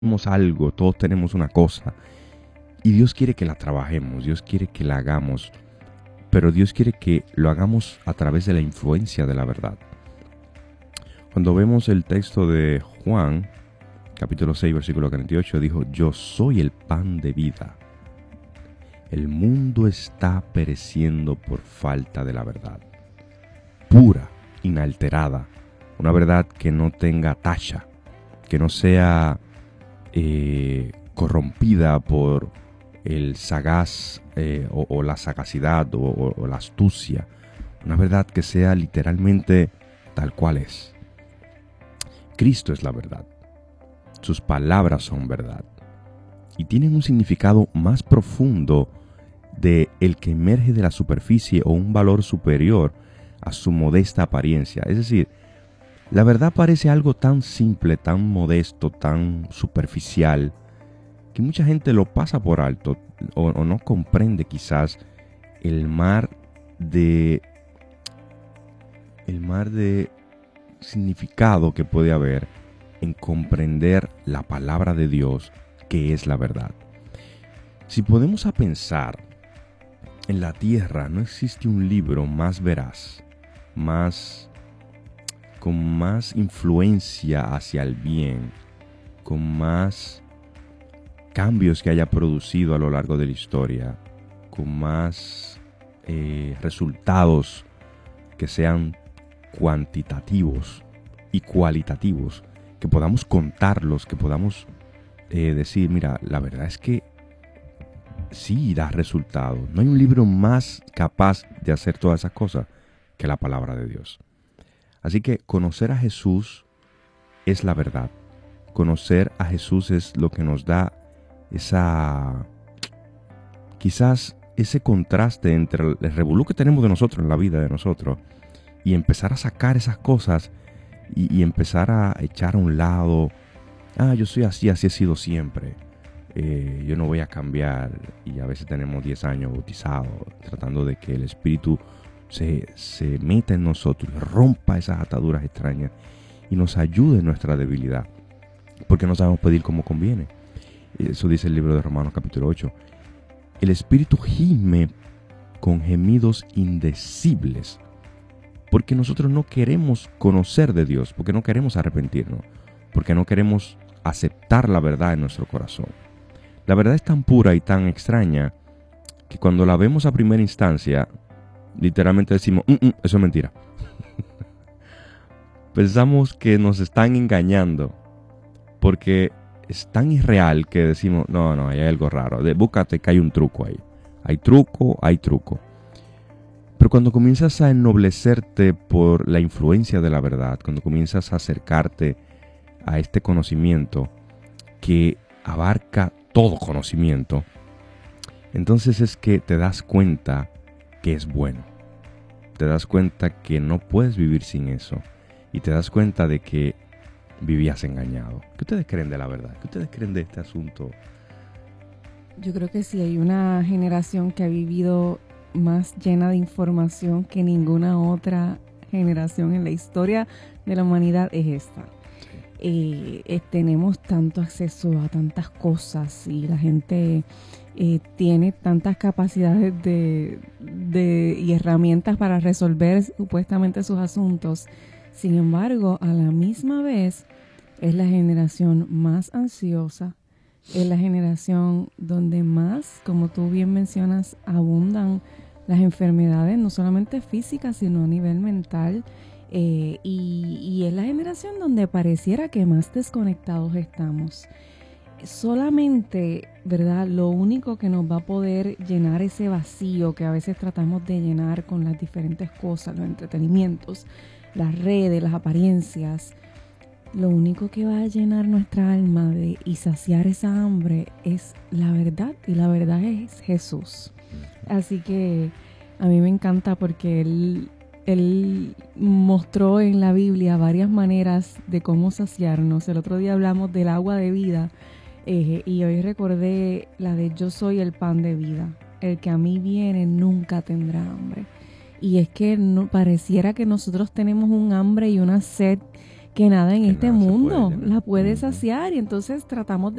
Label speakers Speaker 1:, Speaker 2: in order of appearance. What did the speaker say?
Speaker 1: tenemos algo, todos tenemos una cosa. Y Dios quiere que la trabajemos, Dios quiere que la hagamos. Pero Dios quiere que lo hagamos a través de la influencia de la verdad. Cuando vemos el texto de Juan, capítulo 6, versículo 48, dijo: yo soy el pan de vida. El mundo está pereciendo por falta de la verdad. Pura, inalterada. Una verdad que no tenga tacha, que no sea corrompida por el sagaz o la sagacidad o la astucia. Una verdad que sea literalmente tal cual es. Cristo es la verdad. Sus palabras son verdad. Y tienen un significado más profundo de el que emerge de la superficie o un valor superior a su modesta apariencia. Es decir, la verdad parece algo tan simple, tan modesto, tan superficial, que mucha gente lo pasa por alto o no comprende quizás el mar de significado que puede haber en comprender la palabra de Dios, que es la verdad. Si podemos a pensar, en la tierra no existe un libro más veraz, con más influencia hacia el bien, con más cambios que haya producido a lo largo de la historia, con más resultados que sean cuantitativos y cualitativos, que podamos contarlos, que podamos decir, mira, la verdad es que sí da resultados. No hay un libro más capaz de hacer todas esas cosas que la palabra de Dios. Así que conocer a Jesús es la verdad. Conocer a Jesús es lo que nos da quizás ese contraste entre el revolú que tenemos de nosotros en la vida de nosotros y empezar a sacar esas cosas y empezar a echar a un lado, yo soy así he sido siempre, yo no voy a cambiar. Y a veces tenemos 10 años bautizados, tratando de que el Espíritu se meta en nosotros y rompa esas ataduras extrañas y nos ayude en nuestra debilidad, porque no sabemos pedir como conviene. Eso dice el libro de Romanos capítulo 8. El Espíritu gime con gemidos indecibles, porque nosotros no queremos conocer de Dios, porque no queremos arrepentirnos, porque no queremos aceptar la verdad en nuestro corazón. La verdad es tan pura y tan extraña que cuando la vemos a primera instancia, literalmente decimos, eso es mentira. Pensamos que nos están engañando, porque es tan irreal que decimos, no, ahí hay algo raro. Búscate que hay un truco ahí. Hay truco. Pero cuando comienzas a ennoblecerte por la influencia de la verdad, cuando comienzas a acercarte a este conocimiento que abarca todo conocimiento, entonces es que te das cuenta que es bueno. Te das cuenta que no puedes vivir sin eso. Y te das cuenta de que vivías engañado. ¿Qué ustedes creen de la verdad? ¿Qué ustedes creen de este asunto?
Speaker 2: Yo creo que sí hay una generación que ha vivido más llena de información que ninguna otra generación en la historia de la humanidad es esta. Tenemos tanto acceso a tantas cosas y la gente tiene tantas capacidades y herramientas para resolver supuestamente sus asuntos. Sin embargo, a la misma vez es la generación más ansiosa, es la generación donde más, como tú bien mencionas, abundan las enfermedades, no solamente físicas, sino a nivel mental. Y es la generación donde pareciera que más desconectados estamos. Solamente, ¿verdad? Lo único que nos va a poder llenar ese vacío que a veces tratamos de llenar con las diferentes cosas, los entretenimientos, las redes, las apariencias, lo único que va a llenar nuestra alma y saciar esa hambre es la verdad, y la verdad es Jesús. Así que a mí me encanta porque Él mostró en la Biblia varias maneras de cómo saciarnos. El otro día hablamos del agua de vida y hoy recordé la de yo soy el pan de vida. El que a mí viene nunca tendrá hambre. Y es que no, pareciera que nosotros tenemos un hambre y una sed que nada en
Speaker 1: Que
Speaker 2: este
Speaker 1: nada se puede
Speaker 2: mundo
Speaker 1: llenar.
Speaker 2: la puede
Speaker 1: Ujú.
Speaker 2: saciar, y entonces tratamos